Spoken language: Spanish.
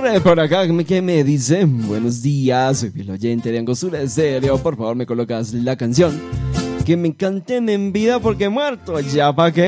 por acá, ¿qué me dicen? Buenos días, soy fiel oyente de Angostura Estéreo. Por favor, me colocas la canción que me canten en vida porque he muerto. ¿Ya pa' qué?